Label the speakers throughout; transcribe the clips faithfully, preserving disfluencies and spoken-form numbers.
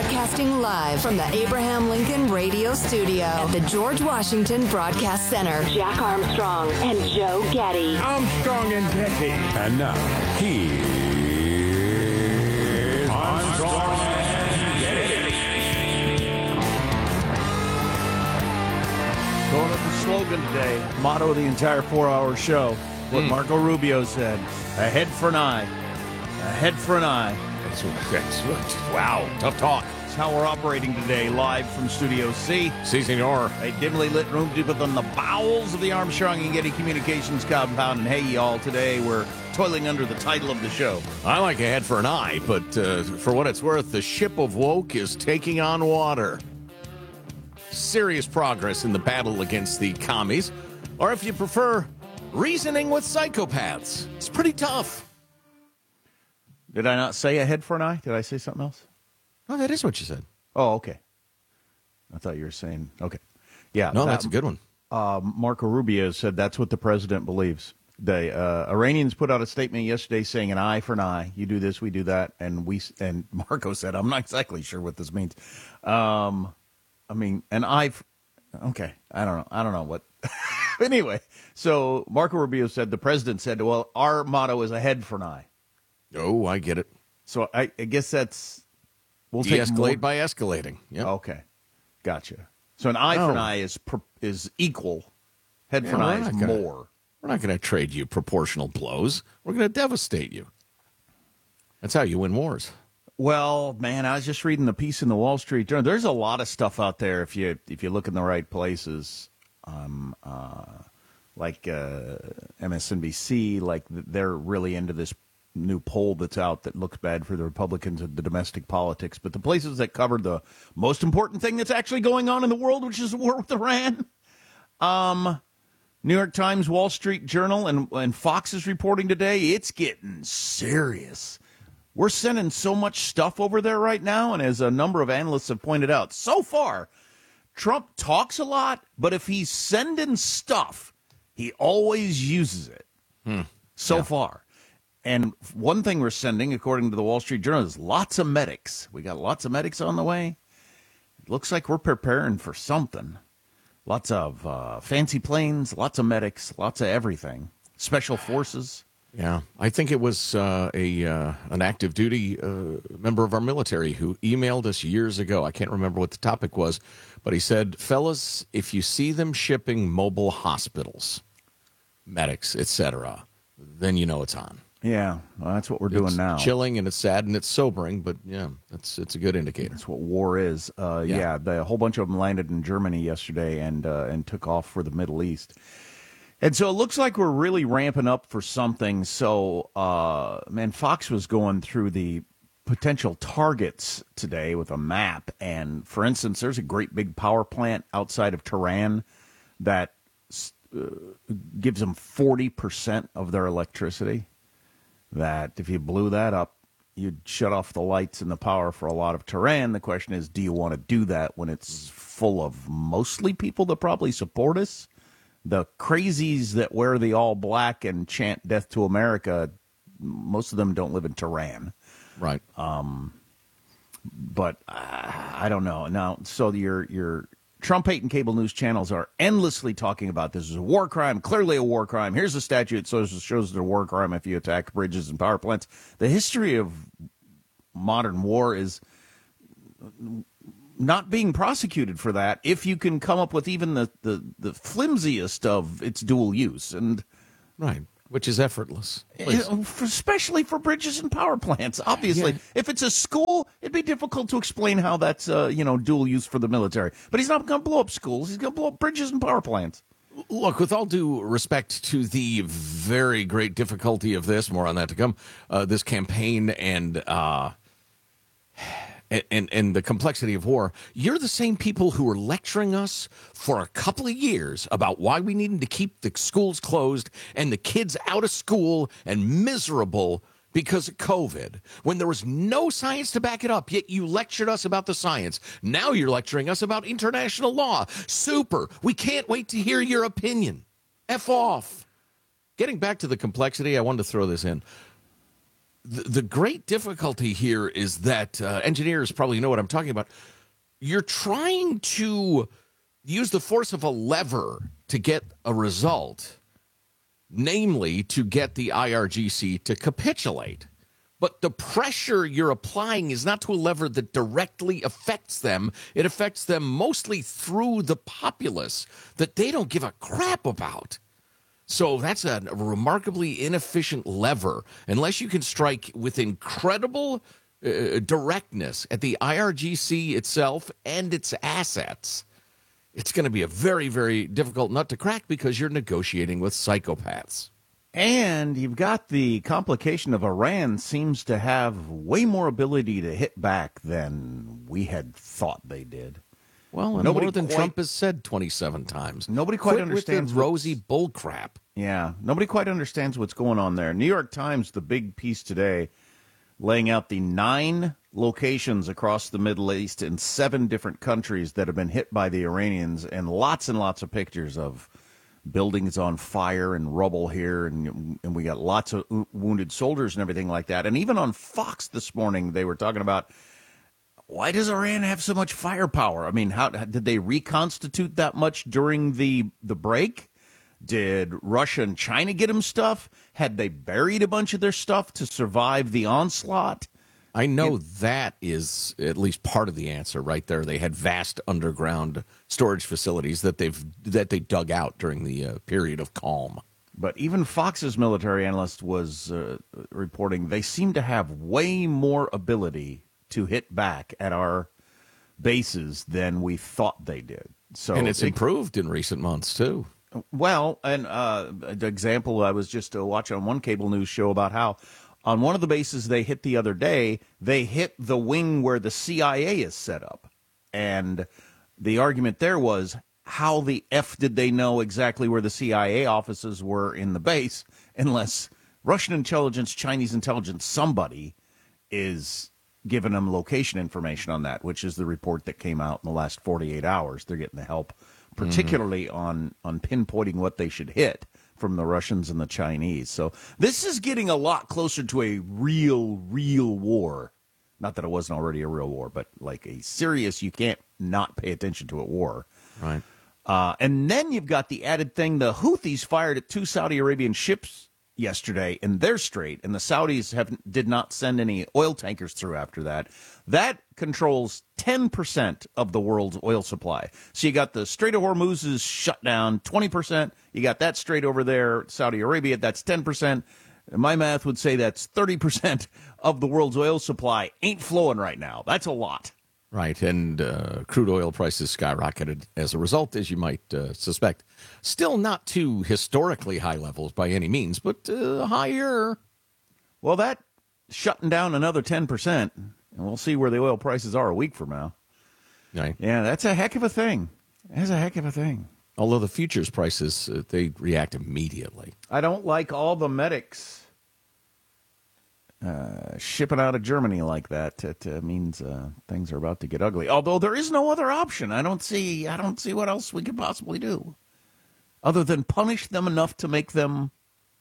Speaker 1: Broadcasting live from the Abraham Lincoln Radio Studio at the George Washington Broadcast Center. Jack Armstrong and Joe Getty.
Speaker 2: Armstrong and Getty.
Speaker 3: And now, here's Armstrong and Getty.
Speaker 4: Going up the slogan today, motto of the entire four-hour show, what mm. Marco Rubio said, a head for an eye, a head for an eye.
Speaker 3: That's what, that's what, wow, tough talk.
Speaker 4: That's how we're operating today, live from Studio C.
Speaker 3: Si, senor.
Speaker 4: A dimly lit room deep within the bowels of the Armstrong and Getty Communications compound. And hey, y'all, today we're toiling under the title of the show.
Speaker 3: I like a head for an eye, but uh, for what it's worth, the ship of woke is taking on water. Serious progress in the battle against the commies, or if you prefer, reasoning with psychopaths. It's pretty tough.
Speaker 4: Did I not say a head for an eye? Did I say something else?
Speaker 3: Oh, that is what you said.
Speaker 4: Oh, okay. I thought you were saying, okay. Yeah.
Speaker 3: No,
Speaker 4: that,
Speaker 3: that's a good one.
Speaker 4: Uh, Marco Rubio said that's what the president believes. The uh, Iranians put out a statement yesterday saying an eye for an eye. You do this, we do that. And we and Marco said, I'm not exactly sure what this means. Um, I mean, an eye. For, okay. I don't know. I don't know what. Anyway, so Marco Rubio said, the president said, well, our motto is a head for an eye.
Speaker 3: Oh, I get it.
Speaker 4: So I, I guess that's we'll
Speaker 3: de-escalate
Speaker 4: take more...
Speaker 3: by escalating. Yep.
Speaker 4: Okay, gotcha. So an eye
Speaker 3: no.
Speaker 4: for an eye is is equal. Head
Speaker 3: yeah,
Speaker 4: for an eye is
Speaker 3: gonna,
Speaker 4: more.
Speaker 3: We're not going to trade you proportional blows. We're going to devastate you. That's how you win wars.
Speaker 4: Well, man, I was just reading the piece in the Wall Street Journal. There's a lot of stuff out there if you if you look in the right places. Um, uh, like uh, M S N B C, like they're really into this new poll that's out that looks bad for the Republicans and the domestic politics. But the places that cover the most important thing that's actually going on in the world, which is the war with Iran, um, New York Times, Wall Street Journal, and, and Fox is reporting today, it's getting serious. We're sending so much stuff over there right now, and as a number of analysts have pointed out, so far, Trump talks a lot, but if he's sending stuff, he always uses it.
Speaker 3: Hmm.
Speaker 4: So
Speaker 3: yeah.
Speaker 4: far. And one thing we're sending, according to the Wall Street Journal, is lots of medics. We got lots of medics on the way. It looks like we're preparing for something. Lots of uh, fancy planes, lots of medics, lots of everything. Special forces.
Speaker 3: Yeah, I think it was uh, a uh, an active duty uh, member of our military who emailed us years ago. I can't remember what the topic was, but he said, fellas, if you see them shipping mobile hospitals, medics, et cetera, then you know it's on.
Speaker 4: Yeah, well, that's what we're doing
Speaker 3: it's
Speaker 4: now.
Speaker 3: Chilling and it's sad and it's sobering, but yeah, that's it's a good indicator.
Speaker 4: That's what war is. Uh, yeah, yeah the, a whole bunch of them landed in Germany yesterday and uh, and took off for the Middle East. And so it looks like we're really ramping up for something. So, uh, man, Fox was going through the potential targets today with a map. And, for instance, there's a great big power plant outside of Tehran that uh, gives them forty percent of their electricity. That if you blew that up, you'd shut off the lights and the power for a lot of Tehran. The question is, do you want to do that when it's full of mostly people that probably support us? The crazies that wear the all black and chant death to America, most of them don't live in Tehran.
Speaker 3: Right.
Speaker 4: Um, but uh, I don't know. Now, so your your Trump-hating cable news channels are endlessly talking about this as a war crime, clearly a war crime. Here's a statute that shows it's a war crime if you attack bridges and power plants. The history of modern war is not being prosecuted for that if you can come up with even the, the, the flimsiest of its dual use. And
Speaker 3: right, which is effortless.
Speaker 4: Especially for bridges and power plants, obviously. Yeah. If it's a school, it'd be difficult to explain how that's uh, you know dual use for the military. But he's not going to blow up schools. He's going to blow up bridges and power plants.
Speaker 3: Look, with all due respect to the very great difficulty of this, more on that to come, uh, this campaign and... Uh, And, and the complexity of war, you're the same people who were lecturing us for a couple of years about why we needed to keep the schools closed and the kids out of school and miserable because of COVID, when there was no science to back it up, yet you lectured us about the science. Now you're lecturing us about international law. Super. We can't wait to hear your opinion. F off. Getting back to the complexity, I wanted to throw this in. the, the great difficulty here is that uh, engineers probably know what I'm talking about. You're trying to use the force of a lever to get a result, namely to get the I R G C to capitulate. But the pressure you're applying is not to a lever that directly affects them. It affects them mostly through the populace that they don't give a crap about. So that's a remarkably inefficient lever. Unless you can strike with incredible uh, directness at the I R G C itself and its assets, it's going to be a very, very difficult nut to crack because you're negotiating with psychopaths.
Speaker 4: And you've got the complication of Iran seems to have way more ability to hit back than we had thought they did.
Speaker 3: Well, and
Speaker 4: nobody
Speaker 3: more than
Speaker 4: quite,
Speaker 3: Trump has said twenty-seven times.
Speaker 4: Nobody quite
Speaker 3: Quit
Speaker 4: understands
Speaker 3: with the rosy bullcrap.
Speaker 4: Yeah, nobody quite understands what's going on there. New York Times, the big piece today, laying out the nine locations across the Middle East in seven different countries that have been hit by the Iranians, and lots and lots of pictures of buildings on fire and rubble here, and and we got lots of wounded soldiers and everything like that. And even on Fox this morning, they were talking about, why does Iran have so much firepower? I mean, how did they reconstitute that much during the the break? Did Russia and China get them stuff? Had they buried a bunch of their stuff to survive the onslaught?
Speaker 3: I know it, that is at least part of the answer right there. They had vast underground storage facilities that they've that they dug out during the uh, period of calm.
Speaker 4: But even Fox's military analyst was uh, reporting they seem to have way more ability to hit back at our bases than we thought they did. So
Speaker 3: and it's
Speaker 4: it,
Speaker 3: improved in recent months too.
Speaker 4: Well, and uh, the example I was just uh, watching on one cable news show about how on one of the bases they hit the other day, they hit the wing where the C I A is set up. And the argument there was, how the F did they know exactly where the C I A offices were in the base unless Russian intelligence, Chinese intelligence, somebody is giving them location information on that, which is the report that came out in the last forty-eight hours. They're getting the help, particularly mm-hmm. on, on pinpointing what they should hit from the Russians and the Chinese. So this is getting a lot closer to a real, real war. Not that it wasn't already a real war, but like a serious, you can't not pay attention to it war.
Speaker 3: Right.
Speaker 4: Uh, and then you've got the added thing, the Houthis fired at two Saudi Arabian ships yesterday in their strait, and the Saudis have did not send any oil tankers through after that. That controls ten percent of the world's oil supply. So you got the Strait of Hormuz is shut down, twenty percent. You got that strait over there, Saudi Arabia, that's ten percent. My math would say that's thirty percent of the world's oil supply ain't flowing right now. That's a lot.
Speaker 3: Right, and uh, crude oil prices skyrocketed as a result, as you might uh, suspect. Still not to historically high levels by any means, but uh, higher.
Speaker 4: Well, that shutting down another ten percent, and we'll see where the oil prices are a week from now.
Speaker 3: Right.
Speaker 4: Yeah, that's a heck of a thing. That's a heck of a thing.
Speaker 3: Although the futures prices, uh, they react immediately.
Speaker 4: I don't like all the medics Uh, shipping out of Germany like that. It uh, means uh, things are about to get ugly. Although there is no other option. I don't see. I don't see what else we could possibly do, other than punish them enough to make them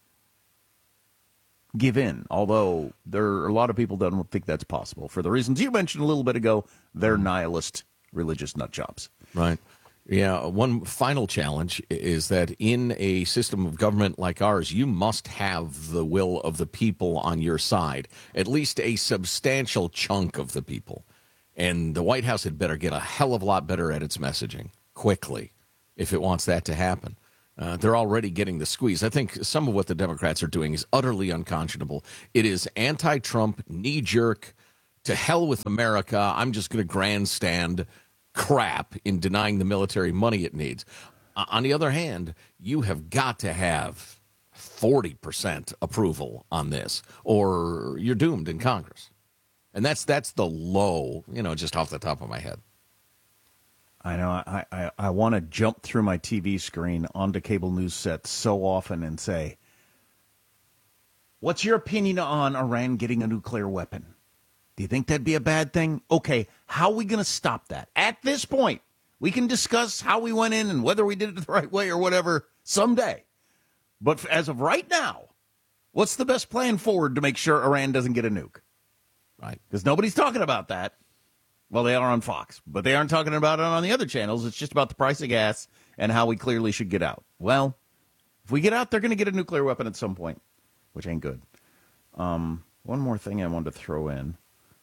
Speaker 4: give in. Although there are a lot of people that don't think that's possible for the reasons you mentioned a little bit ago. They're nihilist religious nut jobs.
Speaker 3: Right. Yeah, one final challenge is that in a system of government like ours, you must have the will of the people on your side, at least a substantial chunk of the people. And the White House had better get a hell of a lot better at its messaging quickly if it wants that to happen. Uh, they're already getting the squeeze. I think some of what the Democrats are doing is utterly unconscionable. It is anti-Trump, knee-jerk, to hell with America, I'm just going to grandstand crap in denying the military money it needs. Uh, on the other hand, you have got to have forty percent approval on this, or you're doomed in Congress. And that's that's the low, you know, just off the top of my head.
Speaker 4: I know. I, I, I want to jump through my T V screen onto cable news sets so often and say, what's your opinion on Iran getting a nuclear weapon? Do you think that'd be a bad thing? Okay, how are we going to stop that? At this point, we can discuss how we went in and whether we did it the right way or whatever someday. But as of right now, What's the best plan forward to make sure Iran doesn't get a nuke?
Speaker 3: Right.
Speaker 4: Because nobody's talking about that. Well, they are on Fox, but they aren't talking about it on the other channels. It's just about the price of gas and how we clearly should get out. Well, if we get out, they're going to get a nuclear weapon at some point, which ain't good. Um, one more thing I wanted to throw in.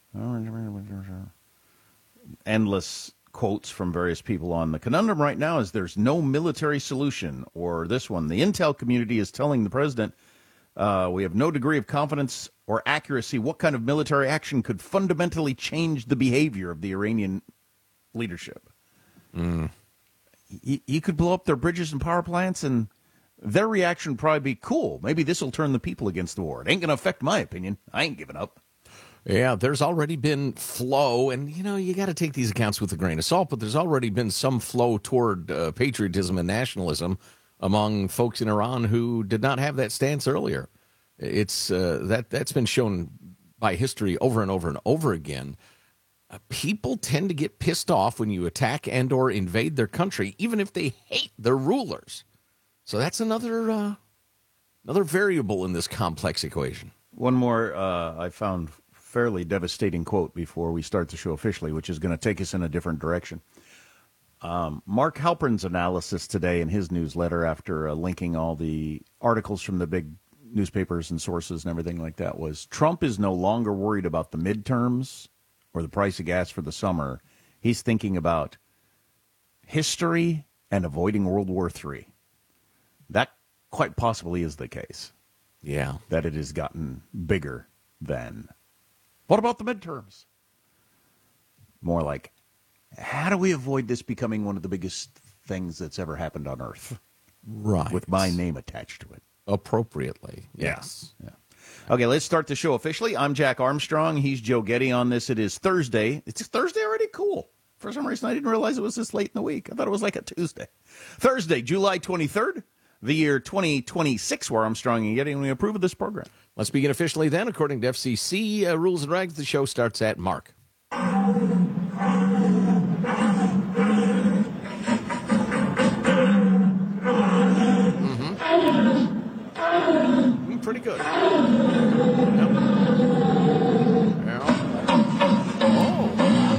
Speaker 4: Endless quotes from various people on the conundrum right now is there's no military solution. Or this one, the intel community is telling the president, uh, we have no degree of confidence or accuracy what kind of military action could fundamentally change the behavior of the Iranian leadership.
Speaker 3: Mm.
Speaker 4: You, you could blow up their bridges and power plants, and their reaction would probably be, cool, maybe this will turn the people against the war. It ain't going to affect my opinion. I ain't giving up.
Speaker 3: Yeah, there's already been flow, and, you know, you got to take these accounts with a grain of salt, but there's already been some flow toward uh, patriotism and nationalism among folks in Iran who did not have that stance earlier. It's uh, that that's been shown by history over and over and over again. Uh, people tend to get pissed off when you attack and or invade their country, even if they hate their rulers. So that's another uh, another variable in this complex equation.
Speaker 4: One more uh, I found fairly devastating quote before we start the show officially, which is going to take us in a different direction. Um, Mark Halpern's analysis today in his newsletter after uh, linking all the articles from the big newspapers and sources and everything like that was Trump is no longer worried about the midterms or the price of gas for the summer. He's thinking about history and avoiding World War Three. That quite possibly is the case.
Speaker 3: Yeah.
Speaker 4: That it has gotten bigger than. What about the midterms? More like, how do we avoid this becoming one of the biggest things that's ever happened on Earth?
Speaker 3: Right.
Speaker 4: With my name attached to it.
Speaker 3: Appropriately, yes.
Speaker 4: Yeah. yeah. Okay, let's start the show officially. I'm Jack Armstrong. He's Joe Getty on this. It is Thursday. It's Thursday already? Cool. For some reason, I didn't realize it was this late in the week. I thought it was like a Tuesday. Thursday, July twenty-third, the year twenty twenty-six, where Armstrong and Getty, and we approve of this program.
Speaker 3: Let's begin officially then. According to F C C uh, rules and regs, the show starts at Mark. Pretty good. Yep. Yeah. Oh.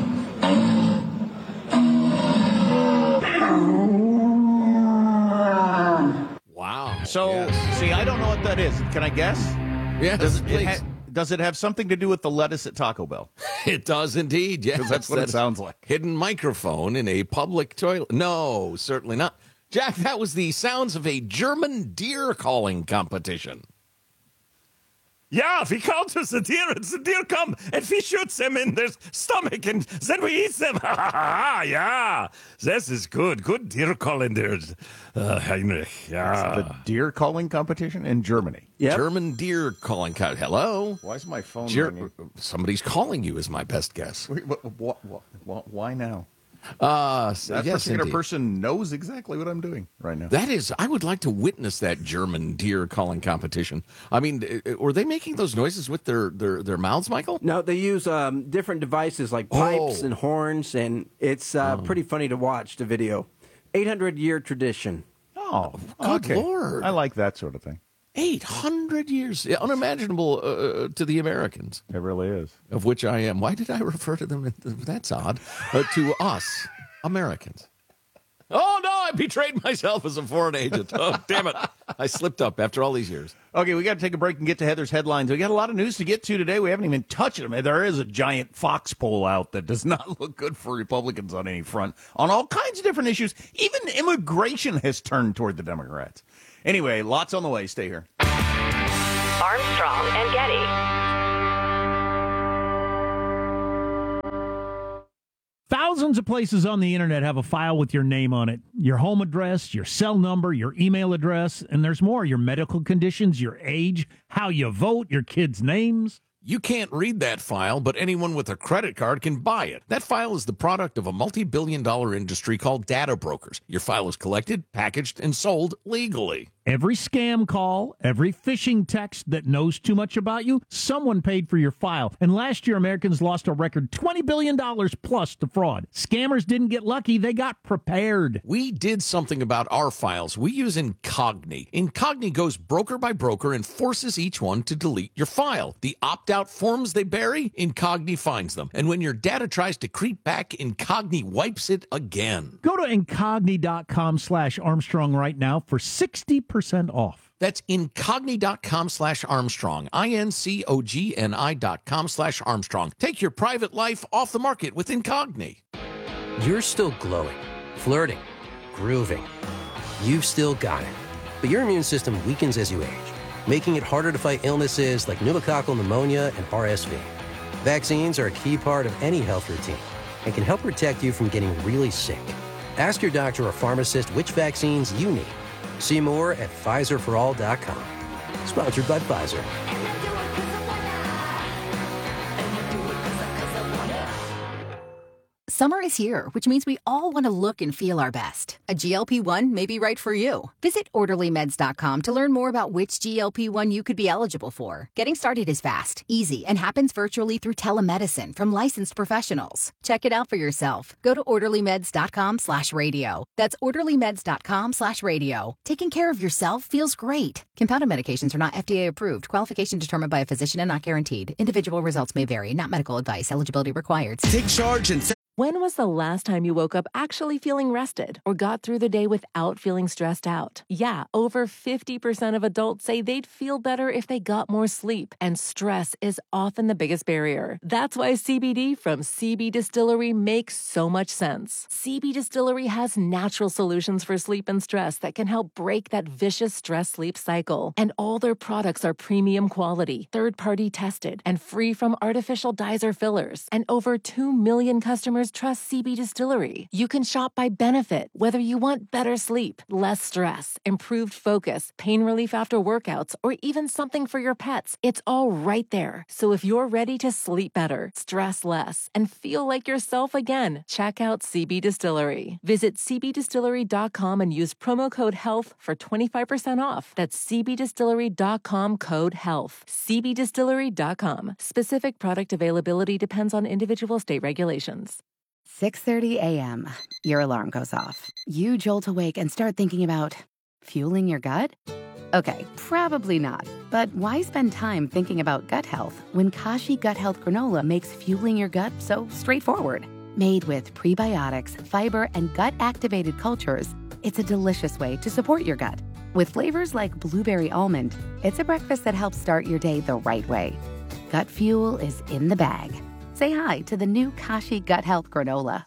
Speaker 3: Wow.
Speaker 4: So,
Speaker 3: yes.
Speaker 4: see, I don't know what that is. Can I guess?
Speaker 3: Yes,
Speaker 4: does it,
Speaker 3: please.
Speaker 4: it ha- does it have something to do with the lettuce at Taco Bell?
Speaker 3: It does indeed, yes.
Speaker 4: That's what that it sounds like.
Speaker 3: Hidden microphone in a public toilet. No, certainly not. Jack, that was the sounds of a German deer calling competition.
Speaker 2: Yeah, we call to the deer, and the deer come, and we shoot them in their stomach, and then we eat them. Ha ha ha! Yeah, this is good. Good deer calling there, uh, Heinrich. Yeah,
Speaker 4: The deer calling competition in Germany.
Speaker 3: Yep. German deer calling. Co- Hello.
Speaker 4: Why is my phone
Speaker 3: Ger-
Speaker 4: ringing?
Speaker 3: Somebody's calling you is my best guess.
Speaker 4: Wait, what, what, what, why now?
Speaker 3: Uh,
Speaker 4: That
Speaker 3: yes,
Speaker 4: particular
Speaker 3: indeed.
Speaker 4: person knows exactly what I'm doing right now.
Speaker 3: That is, I would like to witness that German deer calling competition. I mean, uh, were they making those noises with their, their, their mouths, Michael?
Speaker 5: No, they use um, different devices like pipes
Speaker 3: Oh.
Speaker 5: and horns, and it's uh,
Speaker 3: Oh.
Speaker 5: pretty funny to watch the video. eight hundred year tradition.
Speaker 4: Oh,
Speaker 3: Good
Speaker 4: okay.
Speaker 3: Lord.
Speaker 4: I like that sort of thing.
Speaker 3: eight hundred years. Unimaginable uh, to the Americans,
Speaker 4: It really is.
Speaker 3: of which I am. Why did I refer to them? That's odd. Uh, to us, Americans. Oh, no, I betrayed myself as a foreign agent. Oh, damn it. I slipped up after all these years.
Speaker 4: Okay, we got to take a break and get to Heather's headlines. We got a lot of news to get to today. We haven't even touched them. There is a giant Fox poll out that does not look good for Republicans on any front, on all kinds of different issues. Even immigration has turned toward the Democrats. Anyway, lots on the way. Stay here.
Speaker 1: Armstrong and Getty.
Speaker 6: Thousands of places on the internet have a file with your name on it, your home address, your cell number, your email address, and there's more, your medical conditions, your age, how you vote, your kids' names.
Speaker 3: You can't read that file, but anyone with a credit card can buy it. That file is the product of a multi-billion dollar industry called data brokers. Your file is collected, packaged, and sold legally.
Speaker 6: Every scam call, every phishing text that knows too much about you, someone paid for your file. And last year, Americans lost a record twenty billion dollars plus to fraud. Scammers didn't get lucky, they got prepared.
Speaker 3: We did something about our files. We use Incogni. Incogni goes broker by broker and forces each one to delete your file. The opt-out forms they bury, Incogni finds them. And when your data tries to creep back, Incogni wipes it again.
Speaker 6: Go to incogni.com slash Armstrong right now for sixty percent off.
Speaker 3: That's incogni.com slash Armstrong. I N C O G N I dot com slash Armstrong. Take your private life off the market with Incogni.
Speaker 7: You're still glowing, flirting, grooving. You've still got it. But your immune system weakens as you age, making it harder to fight illnesses like pneumococcal pneumonia and R S V. Vaccines are a key part of any health routine and can help protect you from getting really sick. Ask your doctor or pharmacist which vaccines you need. See more at Pfizer for all dot com. Sponsored by Pfizer.
Speaker 8: Summer is here, which means we all want to look and feel our best. A G L P one may be right for you. Visit orderly meds dot com to learn more about which G L P one you could be eligible for. Getting started is fast, easy, and happens virtually through telemedicine from licensed professionals. Check it out for yourself. Go to orderly meds dot com slash radio. That's orderly meds dot com slash radio. Taking care of yourself feels great. Compounded medications are not F D A approved. Qualification determined by a physician and not guaranteed. Individual results may vary. Not medical advice. Eligibility required.
Speaker 9: Take charge and...
Speaker 10: When was the last time you woke up actually feeling rested or got through the day without feeling stressed out? Yeah, over fifty percent of adults say they'd feel better if they got more sleep, and stress is often the biggest barrier. That's why C B D from C B Distillery makes so much sense. C B Distillery has natural solutions for sleep and stress that can help break that vicious stress-sleep cycle. And all their products are premium quality, third-party tested, and free from artificial dyes or fillers. And over two million customers trust C B Distillery. You can shop by benefit, whether you want better sleep, less stress, improved focus, pain relief after workouts, or even something for your pets. It's all right there. So if you're ready to sleep better, stress less, and feel like yourself again, check out C B Distillery. Visit c b distillery dot com and use promo code HEALTH for twenty-five percent off. That's c b distillery dot com code HEALTH. c b distillery dot com. Specific product availability depends on individual state regulations.
Speaker 11: six thirty a.m. Your alarm goes off. You jolt awake and start thinking about fueling your gut? Okay, probably not. But why spend time thinking about gut health when Kashi Gut Health Granola makes fueling your gut so straightforward? Made with prebiotics, fiber, and gut-activated cultures, it's a delicious way to support your gut. With flavors like blueberry almond, it's a breakfast that helps start your day the right way. Gut fuel is in the bag. Say hi to the new Kashi Gut Health Granola.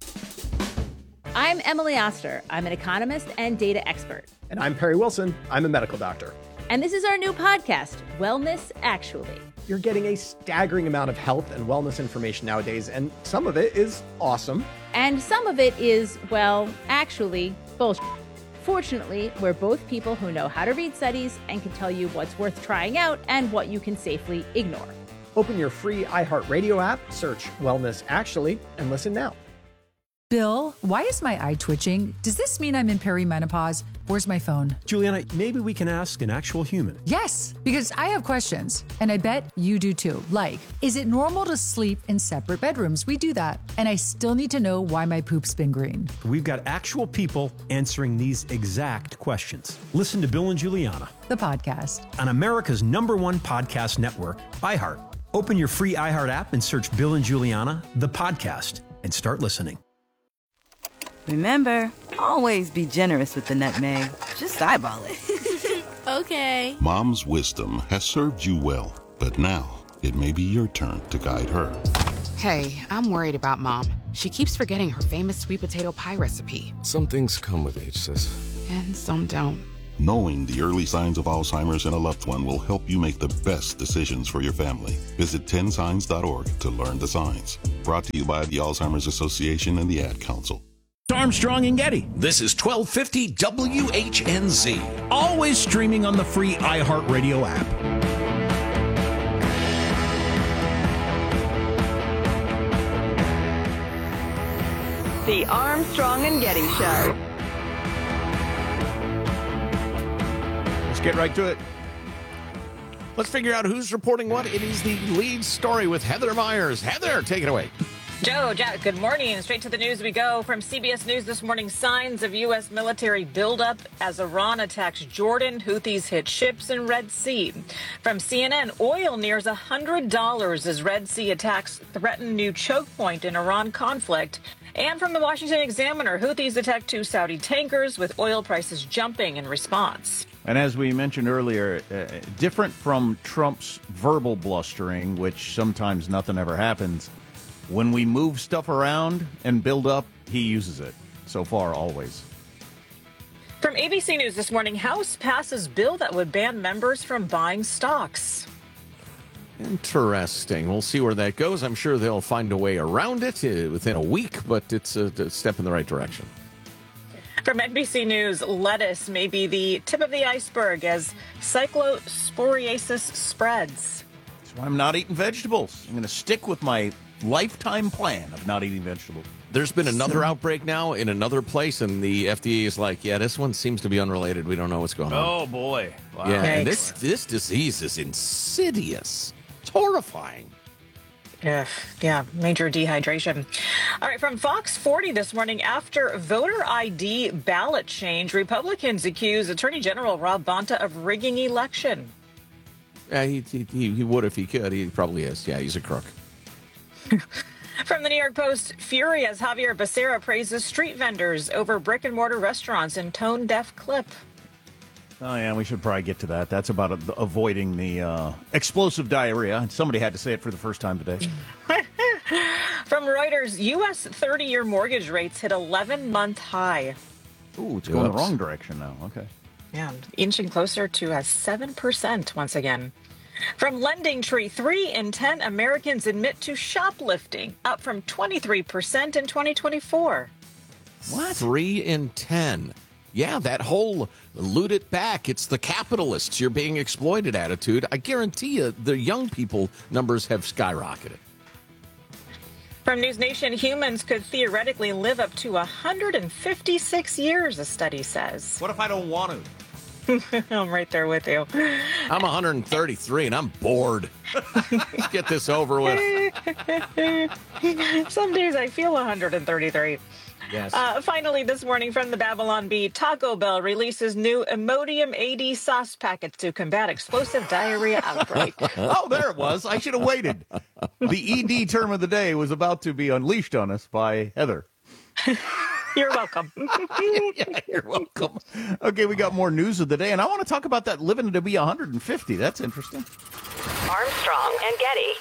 Speaker 12: I'm Emily Oster. I'm an economist and data expert.
Speaker 13: And I'm Perry Wilson. I'm a medical doctor.
Speaker 12: And this is our new podcast, Wellness Actually.
Speaker 13: You're getting a staggering amount of health and wellness information nowadays, and some of it is awesome.
Speaker 12: And some of it is, well, actually, bullshit. Fortunately, we're both people who know how to read studies and can tell you what's worth trying out and what you can safely ignore.
Speaker 13: Open your free iHeartRadio app, search Wellness Actually, and listen now.
Speaker 14: Bill, why is my eye twitching? Does this mean I'm in perimenopause? Where's my phone?
Speaker 15: Juliana, maybe we can ask an actual human.
Speaker 14: Yes, because I have questions, and I bet you do too. Like, is it normal to sleep in separate bedrooms? We do that. And I still need to know why my poop's been green.
Speaker 15: We've got actual people answering these exact questions. Listen to Bill and Juliana,
Speaker 14: the podcast,
Speaker 15: on America's number one podcast network, iHeart. Open your free iHeart app and search Bill and Juliana, the podcast, and start listening.
Speaker 16: Remember, always be generous with the nutmeg. Just eyeball it.
Speaker 17: Okay.
Speaker 18: Mom's wisdom has served you well, but now it may be your turn to guide her.
Speaker 19: Hey, I'm worried about Mom. She keeps forgetting her famous sweet potato pie recipe.
Speaker 20: Some things come with age, sis.
Speaker 19: And some don't.
Speaker 18: Knowing the early signs of Alzheimer's in a loved one will help you make the best decisions for your family. Visit ten signs dot org to learn the signs. Brought to you by the Alzheimer's Association and the Ad Council.
Speaker 6: Armstrong and Getty.
Speaker 3: This is twelve fifty W H N Z.
Speaker 6: Always streaming on the free iHeartRadio app.
Speaker 1: The Armstrong and Getty Show.
Speaker 4: Let's get right to it.
Speaker 3: Let's figure out who's reporting what. It is the lead story with Heather Myers. Heather, take it away.
Speaker 9: Joe, Jack, good morning. Straight to the news we go. From C B S News this morning, signs of U S military buildup as Iran attacks Jordan. Houthis hit ships in Red Sea. From C N N, oil nears one hundred dollars as Red Sea attacks threaten new choke point in Iran conflict. And from the Washington Examiner, Houthis attacked two Saudi tankers with oil prices jumping in response.
Speaker 4: And as we mentioned earlier, uh, different from Trump's verbal blustering, which sometimes nothing ever happens, when we move stuff around and build up, he uses it. So far, always.
Speaker 9: From A B C News this morning, House passes bill that would ban members from buying stocks.
Speaker 3: Interesting. We'll see where that goes. I'm sure they'll find a way around it uh, within a week, but it's a, a step in the right direction.
Speaker 9: From N B C News, lettuce may be the tip of the iceberg as cyclosporiasis spreads.
Speaker 4: That's why I'm not eating vegetables. I'm going to stick with my lifetime plan of not eating vegetables.
Speaker 3: There's been another outbreak now in another place, and the F D A is like, yeah, this one seems to be unrelated. We don't know what's going on.
Speaker 2: Oh, boy. Wow.
Speaker 3: Yeah, and this, this disease is insidious. It's horrifying.
Speaker 9: Yeah, yeah, major dehydration. All right, from Fox forty this morning, after voter I D ballot change, Republicans accuse Attorney General Rob Bonta of rigging election.
Speaker 3: Yeah, he, he, he would if he could. He probably is. Yeah, he's a crook.
Speaker 9: From the New York Post, fury as Javier Becerra praises street vendors over brick and mortar restaurants in tone deaf clip.
Speaker 4: Oh, yeah, we should probably get to that. That's about a- avoiding the uh, explosive diarrhea. Somebody had to say it for the first time today.
Speaker 9: From Reuters, U S thirty-year mortgage rates hit eleven-month high.
Speaker 4: Ooh, it's going the wrong direction now. Okay.
Speaker 9: Yeah, inching closer to a seven percent once again. From Lending Tree, three in ten Americans admit to shoplifting, up from twenty-three percent in twenty twenty-four.
Speaker 3: What? Three in ten. Yeah, that whole loot it back, it's the capitalists, you're being exploited attitude. I guarantee you the young people numbers have skyrocketed.
Speaker 9: From News Nation, humans could theoretically live up to one hundred fifty-six years, a study says.
Speaker 4: What if I don't want to?
Speaker 9: I'm right there with you.
Speaker 3: I'm one hundred thirty-three and I'm bored. Let's get this over with.
Speaker 9: Some days I feel one hundred thirty-three.
Speaker 3: Yes.
Speaker 9: Uh, finally, this morning from the Babylon Bee, Taco Bell releases new Imodium A D sauce packets to combat explosive diarrhea outbreak.
Speaker 4: Oh, there it was. I should have waited. The E D term of the day was about to be unleashed on us by Heather.
Speaker 9: You're welcome.
Speaker 4: Yeah, you're welcome. Okay, we got more news of the day, and I want to talk about that living to be one hundred fifty. That's interesting.
Speaker 1: Armstrong and Getty.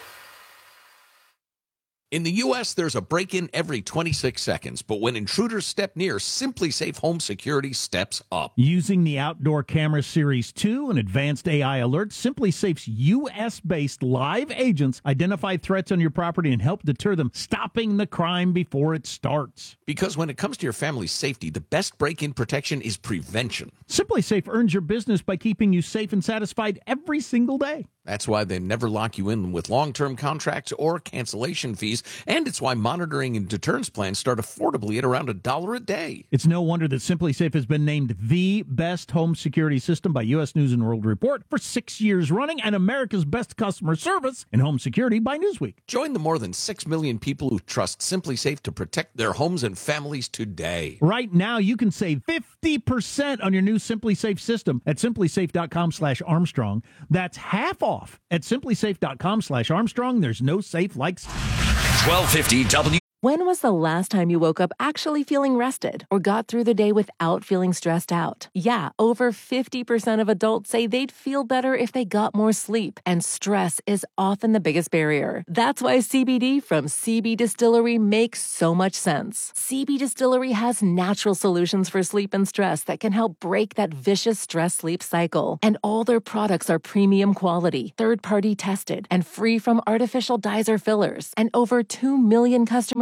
Speaker 3: In the U S, there's a break-in every twenty-six seconds, but when intruders step near, Simply Safe Home Security steps up.
Speaker 6: Using the Outdoor Camera Series two and advanced A I alerts, Simply Safe's U S-based live agents identify threats on your property and help deter them, stopping the crime before it starts.
Speaker 3: Because when it comes to your family's safety, the best break-in protection is prevention.
Speaker 6: Simply Safe earns your business by keeping you safe and satisfied every single day.
Speaker 3: That's why they never lock you in with long-term contracts or cancellation fees, and it's why monitoring and deterrence plans start affordably at around a dollar a day.
Speaker 6: It's no wonder that Simply Safe has been named the best home security system by U S News and World Report for six years running and America's best customer service in home security by Newsweek.
Speaker 3: Join the more than six million people who trust Simply Safe to protect their homes and families today.
Speaker 6: Right now, you can save fifty percent on your new Simply Safe system at simplysafe.com slash Armstrong. That's half off at simplysafe.com slash Armstrong. There's no safe like
Speaker 17: twelve fifty W.
Speaker 10: When was the last time you woke up actually feeling rested or got through the day without feeling stressed out? Yeah, over fifty percent of adults say they'd feel better if they got more sleep, and stress is often the biggest barrier. That's why C B D from C B Distillery makes so much sense. C B Distillery has natural solutions for sleep and stress that can help break that vicious stress-sleep cycle. And all their products are premium quality, third-party tested, and free from artificial dyes or fillers. And over two million customers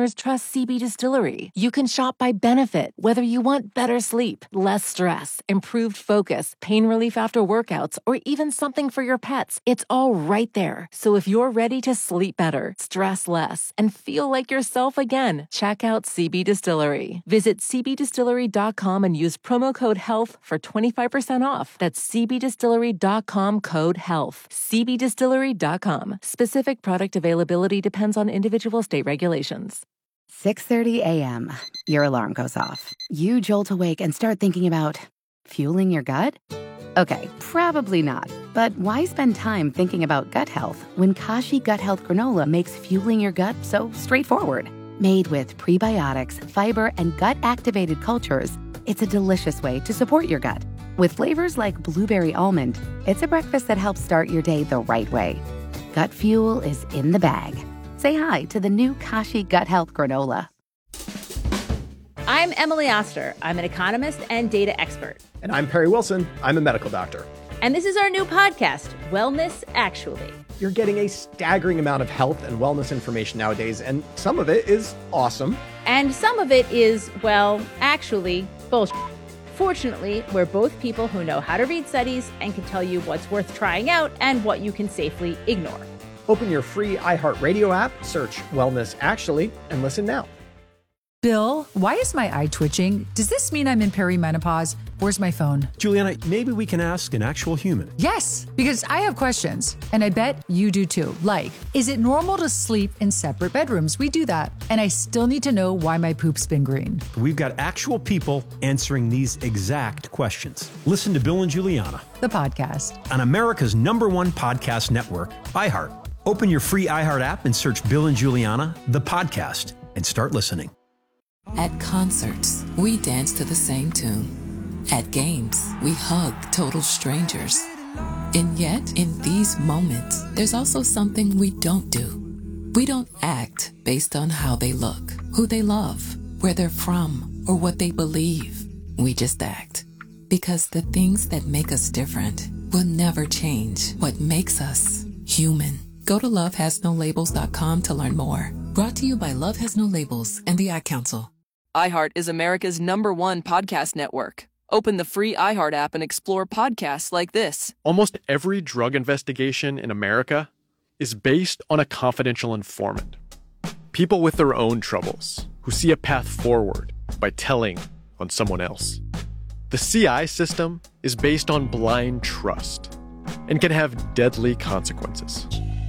Speaker 10: customers trust C B Distillery. You can shop by benefit, whether you want better sleep, less stress, improved focus, pain relief after workouts, or even something for your pets. It's all right there. So if you're ready to sleep better, stress less, and feel like yourself again, check out C B Distillery. Visit c b distillery dot com and use promo code HEALTH for twenty-five percent off. That's c b distillery dot com code HEALTH. c b distillery dot com. Specific product availability depends on individual state regulations.
Speaker 11: six thirty a.m. Your alarm goes off. You jolt awake and start thinking about fueling your gut? Okay, probably not. But why spend time thinking about gut health when Kashi Gut Health Granola makes fueling your gut so straightforward? Made with prebiotics, fiber, and gut-activated cultures, it's a delicious way to support your gut. With flavors like blueberry almond, it's a breakfast that helps start your day the right way. Gut fuel is in the bag. Say hi to the new Kashi Gut Health Granola.
Speaker 12: I'm Emily Oster. I'm an economist and data expert.
Speaker 13: And I'm Perry Wilson. I'm a medical doctor.
Speaker 12: And this is our new podcast, Wellness Actually.
Speaker 13: You're getting a staggering amount of health and wellness information nowadays, and some of it is awesome.
Speaker 12: And some of it is, well, actually, bullshit. Fortunately, we're both people who know how to read studies and can tell you what's worth trying out and what you can safely ignore.
Speaker 13: Open your free iHeartRadio app, search Wellness Actually, and listen now.
Speaker 14: Bill, why is my eye twitching? Does this mean I'm in perimenopause? Where's my phone?
Speaker 15: Juliana, maybe we can ask an actual human.
Speaker 14: Yes, because I have questions, and I bet you do too. Like, is it normal to sleep in separate bedrooms? We do that. And I still need to know why my poop's been green.
Speaker 15: We've got actual people answering these exact questions. Listen to Bill and Juliana,
Speaker 14: the podcast,
Speaker 15: on America's number one podcast network, iHeart. Open your free iHeart app and search Bill and Juliana, the podcast, and start listening.
Speaker 21: At concerts, we dance to the same tune. At games, we hug total strangers. And yet, in these moments, there's also something we don't do. We don't act based on how they look, who they love, where they're from, or what they believe. We just act. Because the things that make us different will never change what makes us human. Go to love has no labels dot com to learn more. Brought to you by Love Has No Labels and the Ad Council.
Speaker 22: iHeart is America's number one podcast network. Open the free iHeart app and explore podcasts like this.
Speaker 23: Almost every drug investigation in America is based on a confidential informant. People with their own troubles who see a path forward by telling on someone else. The C I system is based on blind trust and can have deadly consequences.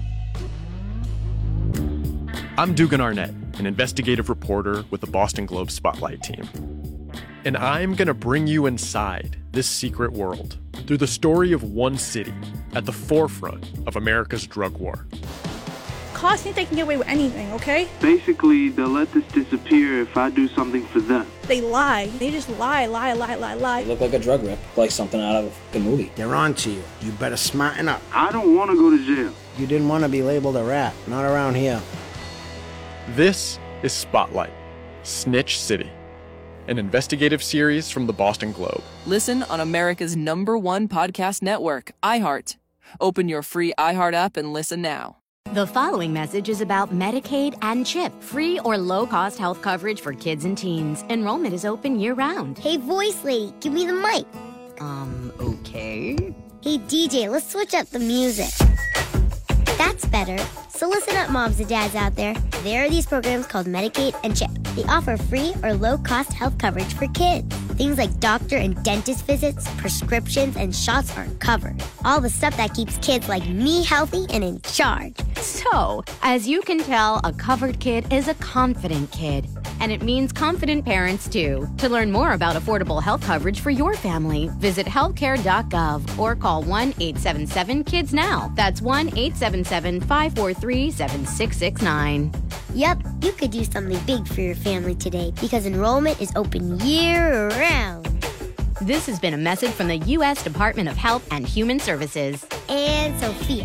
Speaker 23: I'm Dugan Arnett, an investigative reporter with the Boston Globe Spotlight team. And I'm going to bring you inside this secret world through the story of one city at the forefront of America's drug war.
Speaker 24: Cops think they can get away with anything, okay?
Speaker 25: Basically, they'll let this disappear if I do something for them.
Speaker 24: They lie. They just lie, lie, lie, lie, lie.
Speaker 26: You look like a drug rip, like something out of a movie.
Speaker 27: They're on to you. You better smarten up.
Speaker 25: I don't want to go to jail.
Speaker 27: You didn't want to be labeled a rat. Not around here.
Speaker 23: This is Spotlight, Snitch City, an investigative series from the Boston Globe.
Speaker 22: Listen on America's number one podcast network, iHeart. Open your free iHeart app and listen now.
Speaker 8: The following message is about Medicaid and CHIP, free or low-cost health coverage for kids and teens. Enrollment is open year-round.
Speaker 28: Hey, voice lady, give me the mic.
Speaker 8: Um, okay.
Speaker 28: Hey, D J, let's switch up the music. That's better. So listen up, moms and dads out there. There are these programs called Medicaid and CHIP. They offer free or low-cost health coverage for kids. Things like doctor and dentist visits, prescriptions, and shots are covered. All the stuff that keeps kids like me healthy and in charge.
Speaker 8: So, as you can tell, a covered kid is a confident kid. And it means confident parents, too. To learn more about affordable health coverage for your family, visit healthcare dot gov or call one eight seven seven kids now. That's one eight seven seven, five four three, seven six six nine.
Speaker 28: Yep, you could do something big for your family today because enrollment is open year-round.
Speaker 8: This has been a message from the U S Department of Health and Human Services.
Speaker 28: And Sophia.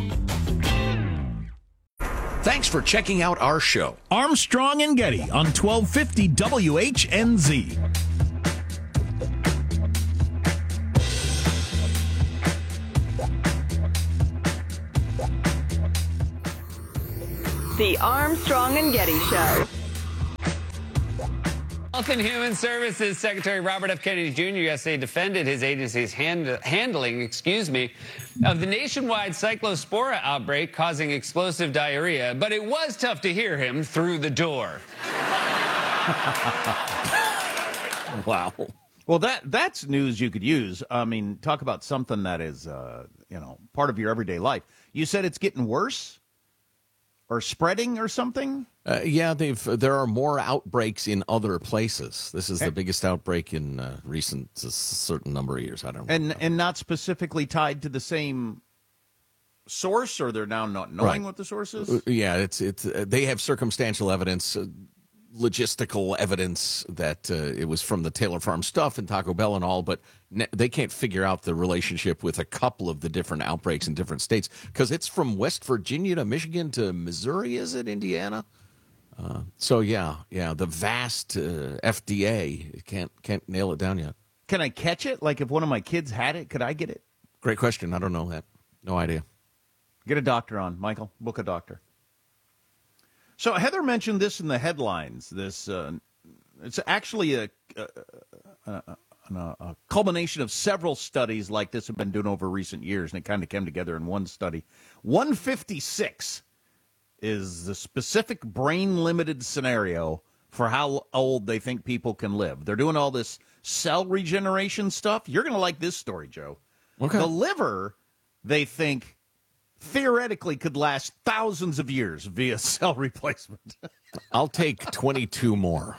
Speaker 17: Thanks for checking out our show.
Speaker 6: Armstrong and Getty on twelve fifty W H N Z.
Speaker 29: The Armstrong and Getty Show.
Speaker 2: Health and Human Services Secretary Robert F. Kennedy Junior yesterday defended his agency's hand, handling, excuse me, of the nationwide cyclospora outbreak causing explosive diarrhea, but it was tough to hear him through the door.
Speaker 3: Wow.
Speaker 4: Well, that that's news you could use. I mean, talk about something that is, uh, you know, part of your everyday life. You said it's getting worse or spreading or something?
Speaker 3: Uh, yeah, they've. There are more outbreaks in other places. This is the
Speaker 4: And-
Speaker 3: biggest outbreak in uh, recent a certain number of years. I don't know.
Speaker 4: And and not specifically tied to the same source, or they're now not knowing
Speaker 3: Right.
Speaker 4: what the source is?
Speaker 3: Uh, Yeah, it's it's. Uh, they have circumstantial evidence, uh, logistical evidence that uh, it was from the Taylor Farm stuff and Taco Bell and all, but ne- they can't figure out the relationship with a couple of the different outbreaks in different states because it's from West Virginia to Michigan to Missouri. Is it Indiana? Uh, so yeah, yeah, the vast uh, F D A can't can't nail it down yet.
Speaker 4: Can I catch it? Like if one of my kids had it, could I get it?
Speaker 3: Great question. I don't know that. No idea.
Speaker 4: Get a doctor on, Michael. Book a doctor. So Heather mentioned this in the headlines. This uh, it's actually a, a, a, a, a culmination of several studies like this have been doing over recent years, and it kind of came together in one study. one fifty-six is the specific brain-limited scenario for how old they think people can live. They're doing all this cell regeneration stuff. You're going to like this story, Joe.
Speaker 3: Okay.
Speaker 4: The liver, they think, theoretically could last thousands of years via cell replacement.
Speaker 3: I'll take twenty-two more.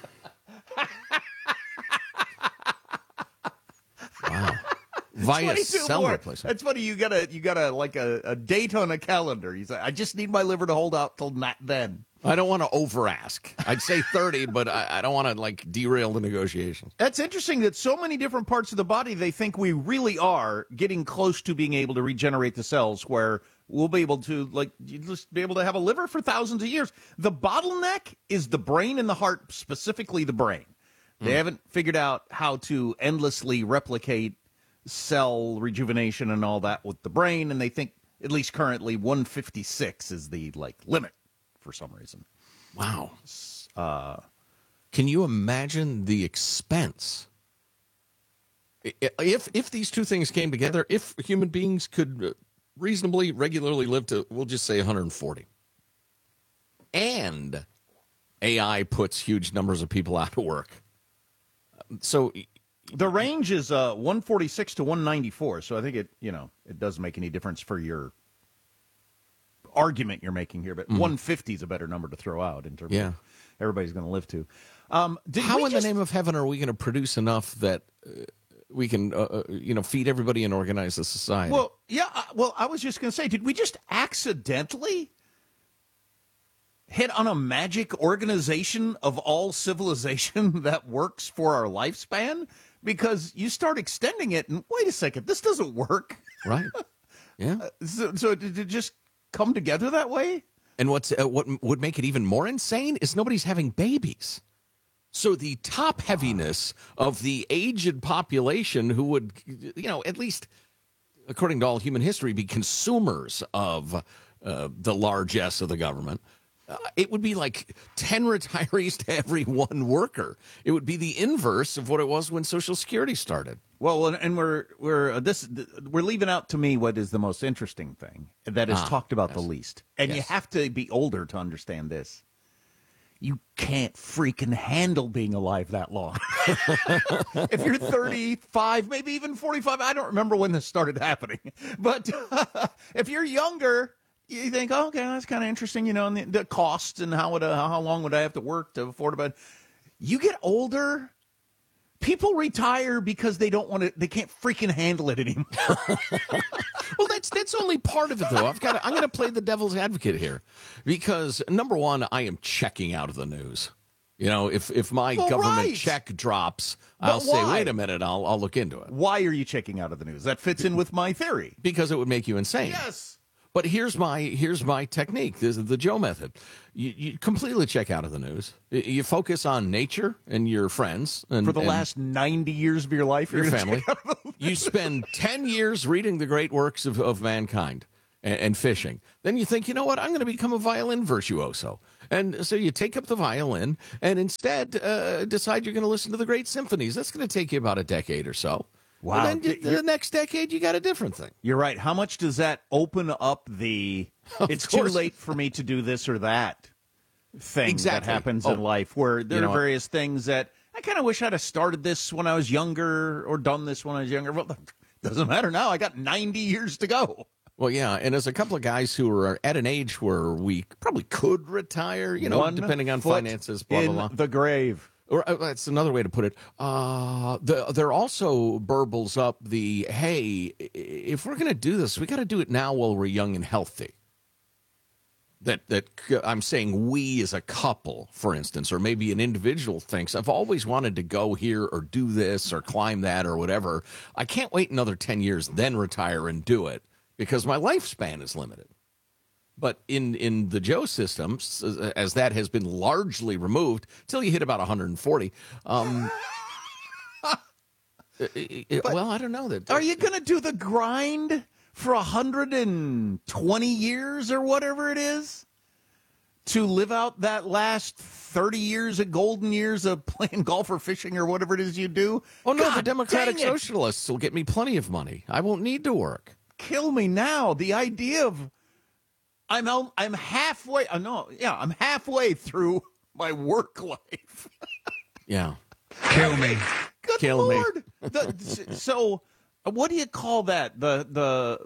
Speaker 3: Wow. Via
Speaker 4: twenty-two
Speaker 3: cell
Speaker 4: more.
Speaker 3: replacement.
Speaker 4: That's funny. You got a you got a like a, a date on a calendar. You say, I just need my liver to hold out till not then.
Speaker 3: I don't want to over ask. I'd say thirty, but I, I don't want to like derail the negotiations.
Speaker 4: That's interesting that so many different parts of the body, they think we really are getting close to being able to regenerate the cells where we'll be able to, like, you just be able to have a liver for thousands of years. The bottleneck is the brain and the heart, specifically the brain. They
Speaker 3: Mm.
Speaker 4: haven't figured out how to endlessly replicate cell rejuvenation and all that with the brain, and they think, at least currently, one fifty-six is the, like, limit for some reason.
Speaker 3: Wow.
Speaker 4: Uh,
Speaker 3: Can you imagine the expense? I- If if these two things came together, if human beings could uh, reasonably, regularly live to, we'll just say one hundred forty, and A I puts huge numbers of people out of work. So
Speaker 4: the range is uh, one forty-six to one ninety-four, so I think it, you know, it doesn't make any difference for your argument you're making here, but
Speaker 3: Mhm.
Speaker 4: one fifty is a better number to throw out in terms
Speaker 3: Yeah.
Speaker 4: of everybody's going to live to. Um, did
Speaker 3: How
Speaker 4: we
Speaker 3: in
Speaker 4: just-
Speaker 3: the name of heaven are we going to produce enough that uh, we can, uh, uh, you know, feed everybody and organize the society?
Speaker 4: Well, yeah, uh, well, I was just going to say, did we just accidentally hit on a magic organization of all civilization that works for our lifespan? Because you start extending it, and wait a second, this doesn't work.
Speaker 3: Right. Yeah.
Speaker 4: Uh, so, so did it just come together that way?
Speaker 3: And what's uh, what would make it even more insane is nobody's having babies. So the top heaviness of the aged population who would, you know, at least according to all human history, be consumers of uh, the largesse of the government. Uh, it would be like ten retirees to every one worker. It would be the inverse of what it was when Social Security started.
Speaker 4: Well, and- and we're we're uh, this we're leaving out to me what is the most interesting thing that is
Speaker 3: Ah,
Speaker 4: talked about
Speaker 3: yes.
Speaker 4: the least, and you
Speaker 3: Yes.
Speaker 4: have to be older to understand this. You can't freaking handle being alive that long. If you're thirty-five, maybe even forty-five, I don't remember when this started happening, but if you're younger, you think, oh, okay, that's kind of interesting, you know, and the, the costs and how would uh, how long would I have to work to afford a bed? You get older. People retire because they don't want to. They can't freaking handle it anymore.
Speaker 3: Well, that's that's only part of it, though. I've got. To, I'm going to play the devil's advocate here, because number one, I am checking out of the news. You know, if if my
Speaker 4: Well,
Speaker 3: government
Speaker 4: right.
Speaker 3: check drops,
Speaker 4: But
Speaker 3: I'll say,
Speaker 4: why?
Speaker 3: wait a minute, I'll I'll look into it.
Speaker 4: Why are you checking out of the news? That fits in with my theory.
Speaker 3: Because it would make you insane.
Speaker 4: Yes.
Speaker 3: But here's my here's my technique. This is the Joe method. You, you completely check out of the news. Y- You focus on nature and your friends and
Speaker 4: For the
Speaker 3: and
Speaker 4: last ninety years of your life,
Speaker 3: your
Speaker 4: you're gonna
Speaker 3: family.
Speaker 4: check out of the-
Speaker 3: You spend ten years reading the great works of, of mankind and, and fishing. Then you think, you know what? I'm going to become a violin virtuoso. And so you take up the violin and instead uh, decide you're going to listen to the great symphonies. That's going to take you about a decade or so.
Speaker 4: Wow.
Speaker 3: And then you, the next decade, you got a different thing.
Speaker 4: You're right. How much does that open up the it's too late for me to do this or that thing
Speaker 3: exactly.
Speaker 4: that happens
Speaker 3: oh,
Speaker 4: in life, where there
Speaker 3: you know
Speaker 4: are various things that I kind of wish I'd have started this when I was younger or done this when I was younger. Well, it doesn't matter now. I got ninety years to go.
Speaker 3: Well, yeah, and as a couple of guys who are at an age where we probably could retire, you know,
Speaker 4: One
Speaker 3: depending on
Speaker 4: foot
Speaker 3: finances, blah,
Speaker 4: in
Speaker 3: blah, blah.
Speaker 4: the grave.
Speaker 3: Or uh, that's another way to put it. Uh, the, there also burbles up the, hey, if we're going to do this, we got to do it now while we're young and healthy. That that I'm saying we as a couple, for instance, or maybe an individual thinks, I've always wanted to go here or do this or climb that or whatever. I can't wait another ten years, then retire and do it because my lifespan is limited. But in, in the Joe system, as that has been largely removed, till you hit about one hundred forty, um, it, well, I don't know. that.
Speaker 4: Are you going to do the grind for one hundred twenty years or whatever it is to live out that last thirty years of golden years of playing golf or fishing or whatever it is you do?
Speaker 3: Oh, no,
Speaker 4: God
Speaker 3: the Democratic
Speaker 4: dang it.
Speaker 3: Socialists will get me plenty of money. I won't need to work.
Speaker 4: Kill me now. The idea of I'm out, I'm halfway. Uh, no, yeah, I'm halfway through my work life.
Speaker 3: Yeah,
Speaker 4: kill me. Good
Speaker 3: Kill me.
Speaker 4: Lord. The, so, what do you call that? The the.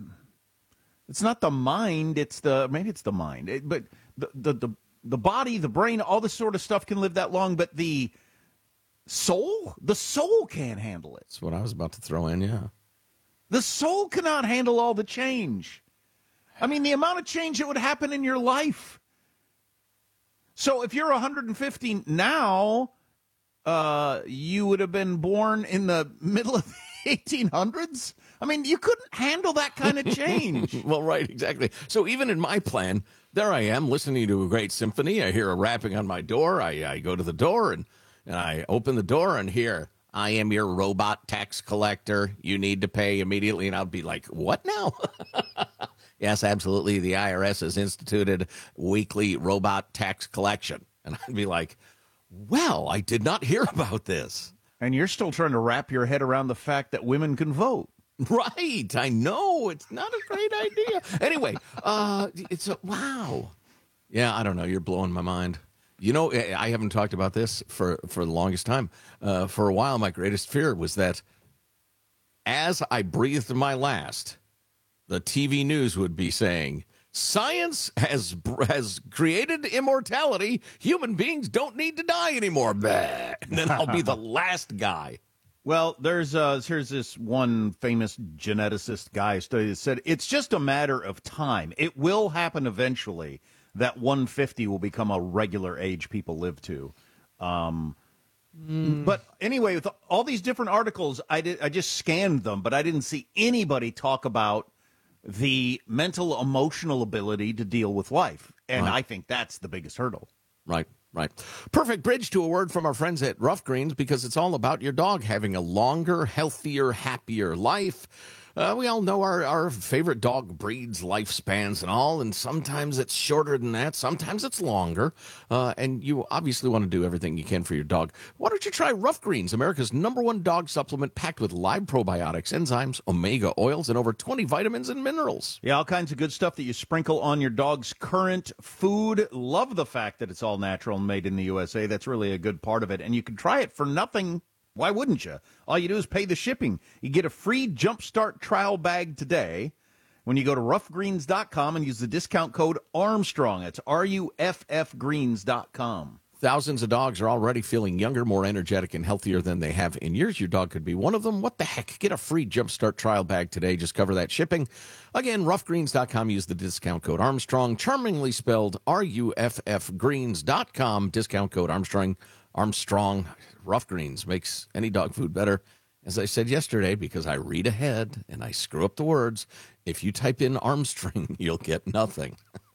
Speaker 4: It's not the mind. It's the maybe it's the mind. It, but the, the the the body, the brain, all this sort of stuff can live that long. But the soul, the soul can't handle it.
Speaker 3: That's what I was about to throw in. Yeah,
Speaker 4: the soul cannot handle all the change. I mean, the amount of change that would happen in your life. So if you're one hundred fifty now, uh, you would have been born in the middle of the eighteen hundreds? I mean, you couldn't handle that kind of change.
Speaker 3: Well, right, exactly. So even in my plan, there I am listening to a great symphony. I hear a rapping on my door. I, I go to the door and, and I open the door and hear, I am your robot tax collector. You need to pay immediately. And I'll be like, what now? Yes, absolutely. The I R S has instituted weekly robot tax collection. And I'd be like, well, I did not hear about this.
Speaker 4: And you're still trying to wrap your head around the fact that women can vote.
Speaker 3: Right. I know. It's not a great idea. Anyway, uh, it's a, wow. Yeah, I don't know. You're blowing my mind. You know, I haven't talked about this for, for the longest time. Uh, for a while, my greatest fear was that as I breathed my last, the T V news would be saying, science has has created immortality. Human beings don't need to die anymore. Bah. And then I'll be the last guy.
Speaker 4: Well, there's uh, here's this one famous geneticist guy study that said it's just a matter of time. It will happen eventually that one fifty will become a regular age people live to. Um, mm. But anyway, with all these different articles, I did I just scanned them, but I didn't see anybody talk about the mental, emotional ability to deal with life. And right. I think that's the biggest hurdle.
Speaker 3: Right, right. Perfect bridge to a word from our friends at Rough Greens, because it's all about your dog having a longer, healthier, happier life. Uh, we all know our, our favorite dog breeds, lifespans and all, and sometimes it's shorter than that. Sometimes it's longer. Uh, and you obviously want to do everything you can for your dog. Why don't you try Rough Greens, America's number one dog supplement packed with live probiotics, enzymes, omega oils, and over twenty vitamins and minerals.
Speaker 4: Yeah, all kinds of good stuff that you sprinkle on your dog's current food. Love the fact that it's all natural and made in the U S A. That's really a good part of it. And you can try it for nothing. Why wouldn't you? All you do is pay the shipping. You get a free Jumpstart trial bag today when you go to rough greens dot com and use the discount code Armstrong. It's R U F F greens dot com.
Speaker 3: Thousands of dogs are already feeling younger, more energetic, and healthier than they have in years. Your dog could be one of them. What the heck? Get a free Jumpstart trial bag today. Just cover that shipping. Again, rough greens dot com. Use the discount code Armstrong, charmingly spelled R U F F greens dot com. Discount code Armstrong. Armstrong. Rough Greens makes any dog food better. As I said yesterday, because I read ahead and I screw up the words, if you type in Armstrong, you'll get nothing.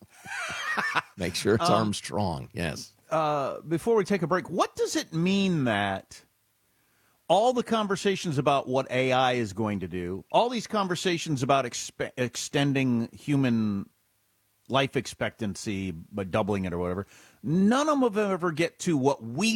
Speaker 3: Make sure it's um, Armstrong, yes.
Speaker 4: Uh, before we take a break, what does it mean that all the conversations about what A I is going to do, all these conversations about exp- extending human life expectancy by doubling it or whatever. None of them ever get to what we